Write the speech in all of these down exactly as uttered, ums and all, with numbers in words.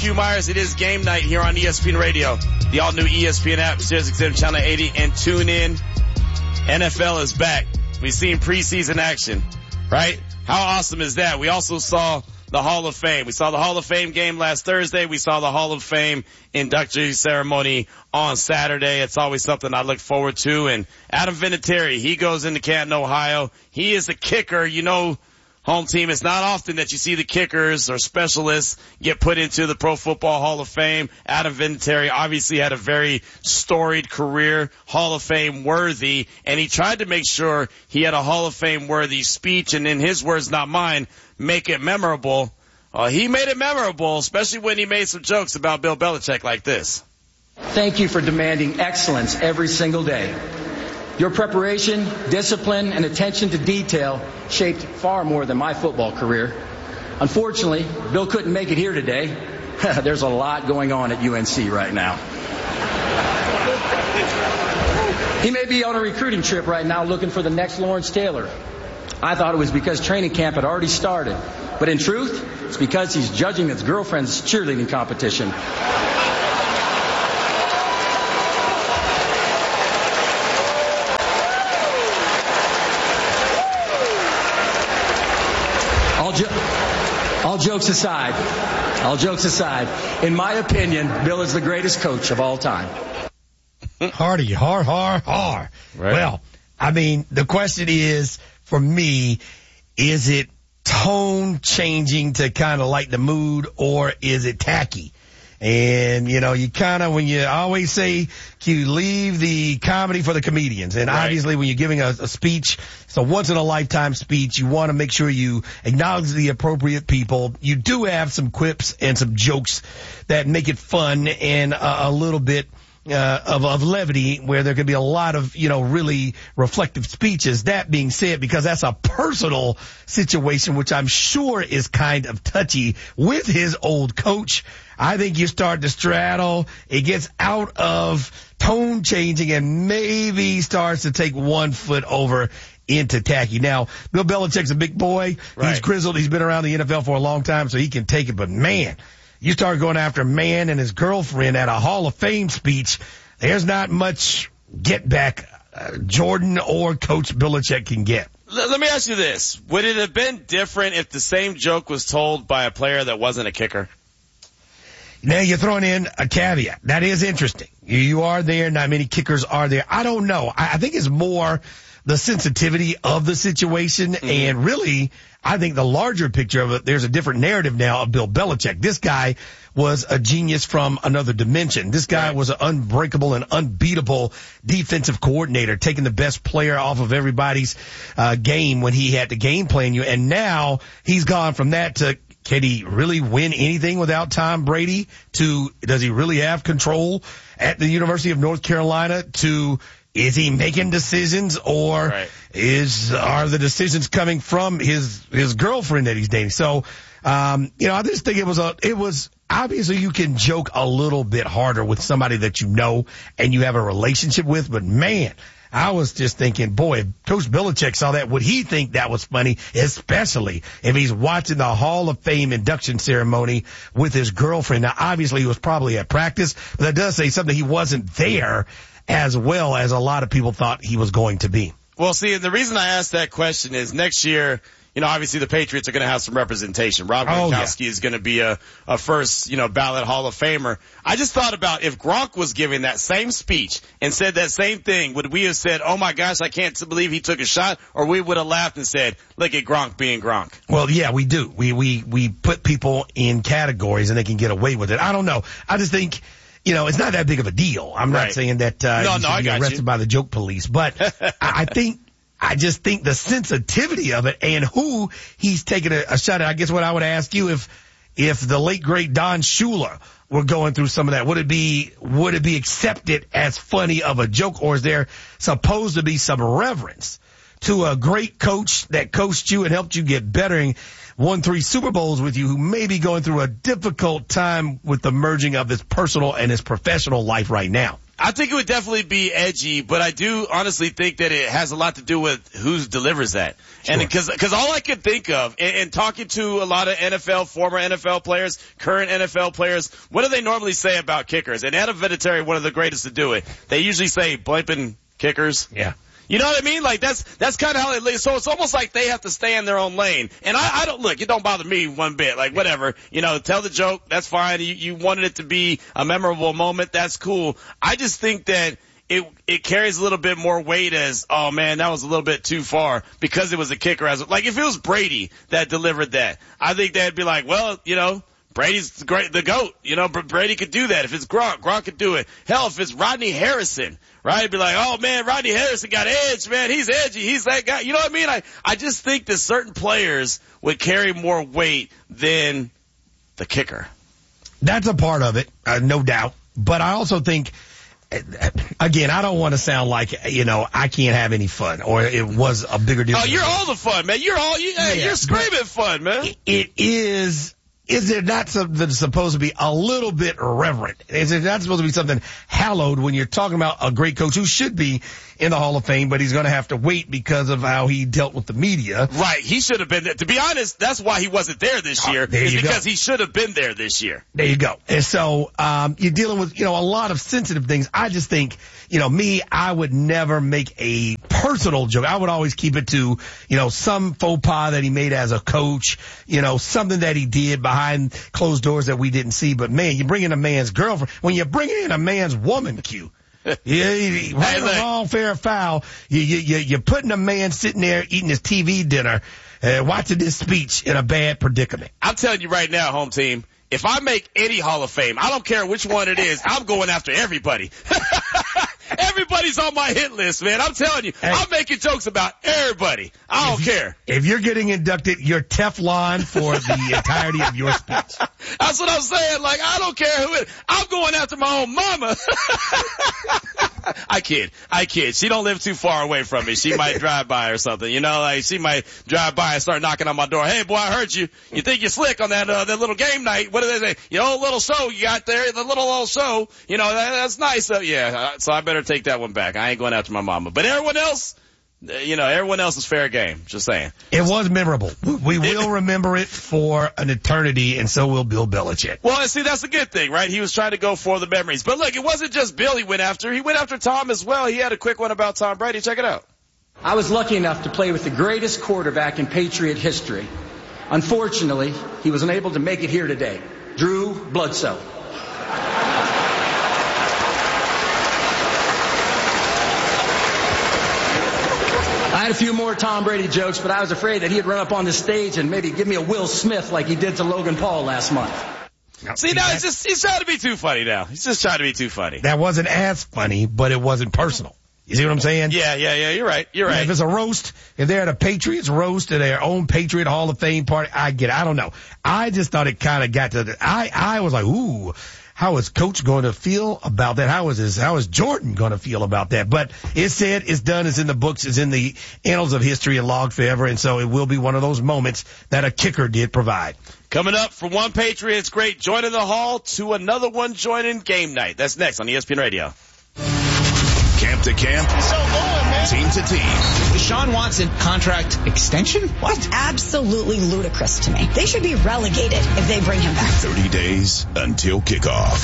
Q Myers. It is game night here on E S P N Radio, the all-new E S P N app, Sirius X M Channel eighty, and tune in. N F L is back. We've seen preseason action, right? How awesome is that? We also saw the Hall of Fame. We saw the Hall of Fame game last Thursday. We saw the Hall of Fame induction ceremony on Saturday. It's always something I look forward to. And Adam Vinatieri, he goes into Canton, Ohio. He is a kicker. You know, home team, it's not often that you see the kickers or specialists get put into the Pro Football Hall of Fame. Adam Vinatieri obviously had a very storied career, Hall of Fame worthy, and he tried to make sure he had a Hall of Fame worthy speech, and in his words, not mine, make it memorable. Uh, he made it memorable, especially when he made some jokes about Bill Belichick like this. Thank you for demanding excellence every single day. Your preparation, discipline, and attention to detail shaped far more than my football career. Unfortunately, Bill couldn't make it here today. There's a lot going on at U N C right now. He may be on a recruiting trip right now looking for the next Lawrence Taylor. I thought it was because training camp had already started. But in truth, it's because he's judging his girlfriend's cheerleading competition. All, jo- all jokes aside, all jokes aside, in my opinion, Bill is the greatest coach of all time. Hardy, har, har, har. Right. Well, I mean, the question is, for me, is it tone changing to kind of lighten the mood, or is it tacky? And, you know, you kind of, when you always say, you leave the comedy for the comedians. And right. Obviously, when you're giving a, a speech, it's a once-in-a-lifetime speech. You want to make sure you acknowledge the appropriate people. You do have some quips and some jokes that make it fun and a, a little bit Uh, of, of levity, where there could be a lot of, you know, really reflective speeches. That being said, because that's a personal situation, which I'm sure is kind of touchy with his old coach, I think you start to straddle. It gets out of tone changing and maybe starts to take one foot over into tacky. Now, Bill Belichick's a big boy. Right. He's grizzled. He's been around the N F L for a long time, so he can take it. But, man, you start going after a man and his girlfriend at a Hall of Fame speech, there's not much get back uh, Jordan or Coach Belichick can get. Let me ask you this. Would it have been different if the same joke was told by a player that wasn't a kicker? Now you're throwing in a caveat. That is interesting. You, you are there. Not many kickers are there. I don't know. I, I think it's more the sensitivity of the situation, mm-hmm. and really, I think the larger picture of it, there's a different narrative now of Bill Belichick. This guy was a genius from another dimension. This guy right. was an unbreakable and unbeatable defensive coordinator, taking the best player off of everybody's uh, game when he had to game plan you. And now he's gone from that to, can he really win anything without Tom Brady? To, does he really have control at the University of North Carolina? To, is he making decisions, or right. is are the decisions coming from his his girlfriend that he's dating? So, um, you know, I just think it was a it was obviously you can joke a little bit harder with somebody that you know and you have a relationship with, but man, I was just thinking, boy, if Coach Belichick saw that, would he think that was funny? Especially if he's watching the Hall of Fame induction ceremony with his girlfriend. Now, obviously, he was probably at practice, but that does say something. He wasn't there as well as a lot of people thought he was going to be. Well, see, the reason I asked that question is next year, you know, obviously the Patriots are going to have some representation. Rob Gronkowski oh, yeah. is going to be a, a first, you know, ballot Hall of Famer. I just thought about if Gronk was giving that same speech and said that same thing, would we have said, oh my gosh, I can't believe he took a shot? Or we would have laughed and said, look at Gronk being Gronk. Well, yeah, we do. We, we, we put people in categories and they can get away with it. I don't know. I just think, you know, it's not that big of a deal. I'm right. not saying that, uh, no, you no, should I be got arrested you. by the joke police, but I, I think, I just think the sensitivity of it and who he's taking a, a shot at. I guess what I would ask you, if, if the late great Don Shula were going through some of that, would it be, would it be accepted as funny of a joke, or is there supposed to be some reverence to a great coach that coached you and helped you get better and won three Super Bowls with you, who may be going through a difficult time with the merging of his personal and his professional life right now? I think it would definitely be edgy, but I do honestly think that it has a lot to do with who delivers that. Sure. And because, because all I could think of, and, and talking to a lot of N F L, former N F L players, current N F L players, what do they normally say about kickers? And Adam Vinatieri, one of the greatest to do it, they usually say blimping kickers. Yeah. You know what I mean? Like that's that's kind of how it. So it's almost like they have to stay in their own lane. And I, I don't look. It don't bother me one bit. Like whatever. You know, tell the joke. That's fine. You, you wanted it to be a memorable moment. That's cool. I just think that it it carries a little bit more weight as, oh man, that was a little bit too far because it was a kicker. As like if it was Brady that delivered that, I think that'd be like, well, you know. Brady's the great, the GOAT. You know, Brady could do that. If it's Gronk, Gronk could do it. Hell, if it's Rodney Harrison, right? It'd be like, oh man, Rodney Harrison got edge, man. He's edgy. He's that guy. You know what I mean? I, I just think that certain players would carry more weight than the kicker. That's a part of it, uh, no doubt. But I also think, again, I don't want to sound like, you know, I can't have any fun or it was a bigger deal. Oh, you're all the fun, man. You're all, you, hey, yeah, you're screaming fun, man. It is. Is there not something that's supposed to be a little bit irreverent? Is there not supposed to be something hallowed when you're talking about a great coach who should be in the Hall of Fame, but he's going to have to wait because of how he dealt with the media? Right. He should have been there. To be honest, that's why he wasn't there this year. Oh, there is because go. He should have been there this year. There you go. And so, um, you're dealing with, you know, a lot of sensitive things. I just think, you know, me, I would never make a personal joke. I would always keep it to, you know, some faux pas that he made as a coach, you know, something that he did behind closed doors that we didn't see. But man, you bring in a man's girlfriend, when you're bringing in a man's woman, Q, yeah, you, right or wrong, fair or foul, you, you, you, you're putting a man sitting there eating his T V dinner, uh, watching this speech in a bad predicament. I'm telling you right now, home team, if I make any Hall of Fame, I don't care which one it is, I'm going after everybody. Everybody's on my hit list, man. I'm telling you, hey, I'm making jokes about everybody. I don't if care. You, if you're getting inducted, you're Teflon for the entirety of your speech. That's what I'm saying. Like, I don't care who it is. I'm going after my own mama. I kid. I kid. She don't live too far away from me. She might drive by or something. You know, like she might drive by and start knocking on my door. Hey, boy, I heard you. You think you're slick on that, uh, that little game night. What do they say? Your old little show you got there, the little old show. You know, that, that's nice. Uh, yeah. So I better take that one back. I ain't going after my mama. But everyone else, you know, everyone else is fair game. Just saying. It was memorable. We will remember it for an eternity, and so will Bill Belichick. Well, and see, that's the good thing, right? He was trying to go for the memories. But look, it wasn't just Bill he went after. He went after Tom as well. He had a quick one about Tom Brady. Check it out. I was lucky enough to play with the greatest quarterback in Patriot history. Unfortunately, he was unable to make it here today. Drew Bledsoe. I had a few more Tom Brady jokes, but I was afraid that he'd run up on the stage and maybe give me a Will Smith like he did to Logan Paul last month. Now, see, now he's just, he's trying to be too funny now. He's just trying to be too funny. That wasn't as funny, but it wasn't personal. You see what I'm saying? Yeah, yeah, yeah, you're right, you're right. Yeah, if it's a roast, if they're at a Patriots roast at their own Patriot Hall of Fame party, I get it. I don't know. I just thought it kind of got to the, I, I was like, ooh. How is Coach going to feel about that? How is his, how is Jordan going to feel about that? But it's said, it's done, it's in the books, it's in the annals of history and logged forever, and so it will be one of those moments that a kicker did provide. Coming up from one Patriots great joining the Hall to another one joining game night. That's next on E S P N Radio. Camp to camp, so going, man. Team to team. Deshaun Watson contract extension? What? Absolutely ludicrous to me. They should be relegated if they bring him back. thirty days until kickoff.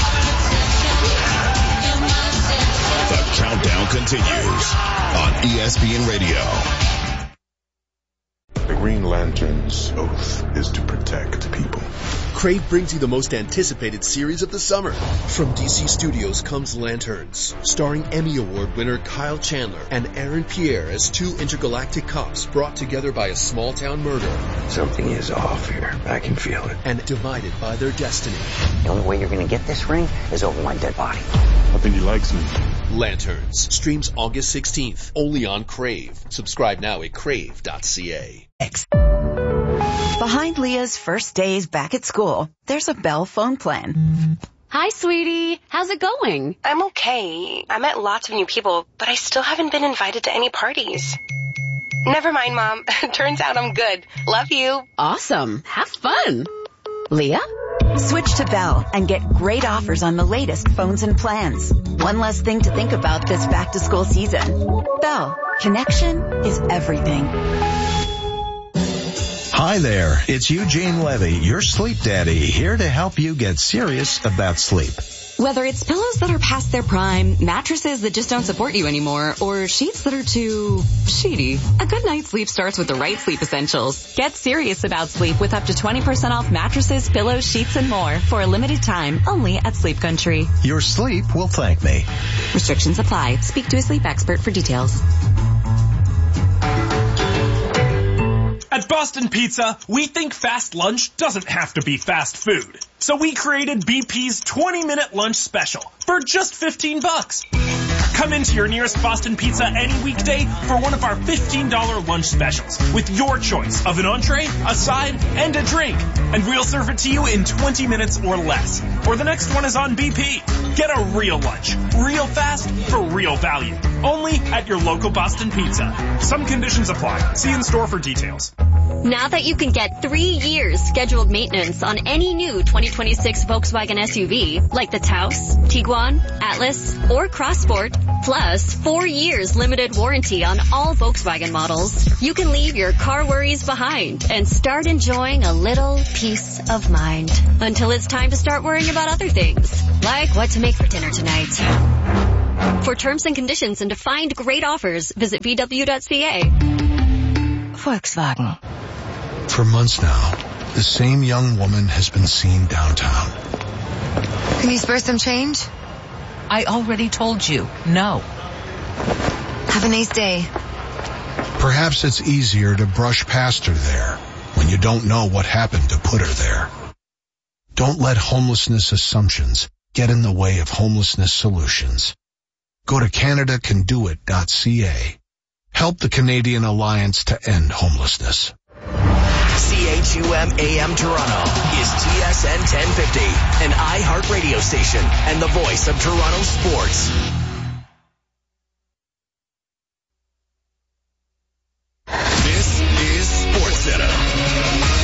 The countdown continues on E S P N Radio. The Green Lantern's oath is to protect people. Crave brings you the most anticipated series of the summer. From D C Studios comes Lanterns, starring Emmy Award winner Kyle Chandler and Aaron Pierre as two intergalactic cops brought together by a small-town murder. Something is off here. I can feel it. And divided by their destiny. The only way you're going to get this ring is over my dead body. I think he likes me. Lanterns streams August sixteenth, only on Crave. Subscribe now at crave dot c a. Behind Leah's first days back at school, there's a Bell phone plan. Hi, sweetie. How's it going? I'm okay. I met lots of new people, but I still haven't been invited to any parties. Never mind, Mom. Turns out I'm good. Love you. Awesome. Have fun. Leah? Switch to Bell and get great offers on the latest phones and plans. One less thing to think about this back-to-school season. Bell, connection is everything. Hi there, it's Eugene Levy, your sleep daddy, here to help you get serious about sleep. Whether it's pillows that are past their prime, mattresses that just don't support you anymore, or sheets that are too sheety, a good night's sleep starts with the right sleep essentials. Get serious about sleep with up to twenty percent off mattresses, pillows, sheets, and more for a limited time only at Sleep Country. Your sleep will thank me. Restrictions apply. Speak to a sleep expert for details. At Boston Pizza, we think fast lunch doesn't have to be fast food. So we created B P's twenty minute lunch special for just fifteen bucks. Come into your nearest Boston Pizza any weekday for one of our fifteen dollars lunch specials with your choice of an entree, a side, and a drink. And we'll serve it to you in twenty minutes or less. Or the next one is on B P. Get a real lunch, real fast, for real value. Only at your local Boston Pizza. Some conditions apply. See in store for details. Now that you can get three years scheduled maintenance on any new twenty twenty-six Volkswagen S U V, like the Taos, Tiguan, Atlas, or Crossport, plus four years limited warranty on all Volkswagen models, you can leave your car worries behind and start enjoying a little peace of mind. Until it's time to start worrying about other things, like what to make for dinner tonight. For terms and conditions and to find great offers, visit V W dot C A. Volkswagen. For months now, the same young woman has been seen downtown. Can you spare some change? I already told you, no. Have a nice day. Perhaps it's easier to brush past her there when you don't know what happened to put her there. Don't let homelessness assumptions get in the way of homelessness solutions. Go to Canada Can Do It dot C A. Help the Canadian Alliance to End Homelessness. C H U M A M Toronto is T S N ten fifty, an iHeart radio station and the voice of Toronto sports. This is SportsCenter.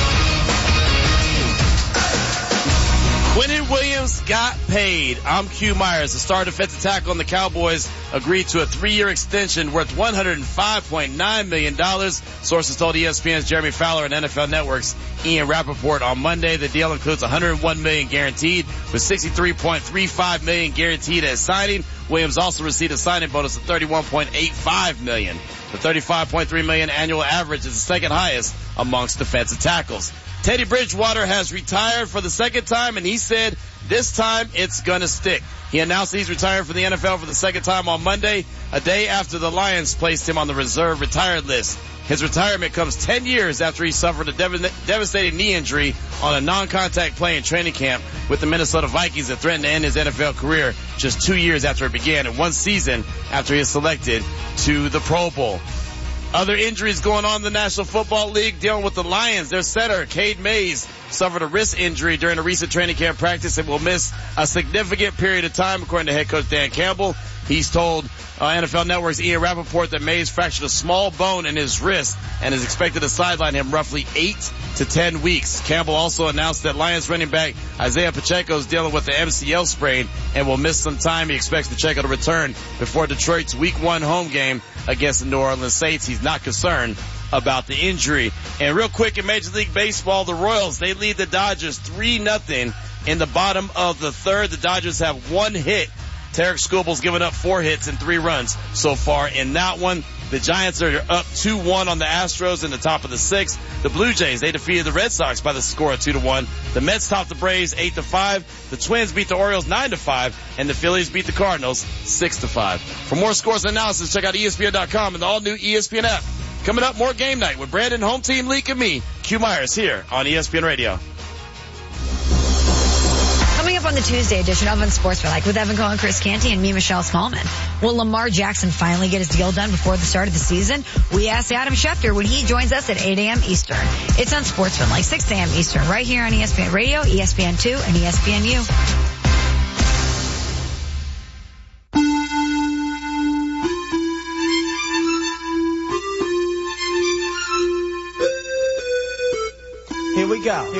Quinnen Williams got paid. I'm Q Myers. The star defensive tackle on the Cowboys agreed to a three-year extension worth one hundred five point nine million dollars. Sources told E S P N's Jeremy Fowler and N F L Network's Ian Rappaport on Monday. The deal includes one hundred one million dollars guaranteed with sixty-three point three five million dollars guaranteed at signing. Williams also received a signing bonus of thirty-one point eight five million dollars. The thirty-five point three million dollars annual average is the second highest amongst defensive tackles. Teddy Bridgewater has retired for the second time, and he said this time it's gonna stick. He announced he's retiring from the N F L for the second time on Monday, a day after the Lions placed him on the reserve retired list. His retirement comes ten years after he suffered a dev- devastating knee injury on a non-contact play in training camp with the Minnesota Vikings that threatened to end his N F L career just two years after it began and one season after he was selected to the Pro Bowl. Other injuries going on in the National Football League dealing with the Lions. Their center, Cade Mays, suffered a wrist injury during a recent training camp practice and will miss a significant period of time, according to head coach Dan Campbell. He's told uh, N F L Network's Ian Rappaport that Mays fractured a small bone in his wrist and is expected to sideline him roughly eight to ten weeks. Campbell also announced that Lions running back Isaiah Pacheco is dealing with the M C L sprain and will miss some time. He expects Pacheco to return before Detroit's week one home game against the New Orleans Saints. He's not concerned about the injury. And real quick in Major League Baseball, the Royals, they lead the Dodgers three nothing in the bottom of the third. The Dodgers have one hit. Tarek Skubal's given up four hits and three runs so far in that one. The Giants are up two one on the Astros in the top of the sixth. The Blue Jays, they defeated the Red Sox by the score of two to one. The Mets topped the Braves eight to five. The Twins beat the Orioles nine to five. And the Phillies beat the Cardinals six to five. For more scores and analysis, check out E S P N dot com and the all-new E S P N app. Coming up, more game night with Brandon, Home Team Leak, and me, Q Myers, here on E S P N Radio. Coming up on the Tuesday edition of Unsportsmanlike with Evan Cohen, Chris Canty, and me, Michelle Smallman. Will Lamar Jackson finally get his deal done before the start of the season? We asked Adam Schefter when he joins us at eight a.m. Eastern. It's Unsportsmanlike, six a.m. Eastern, right here on E S P N Radio, E S P N two, and E S P N U.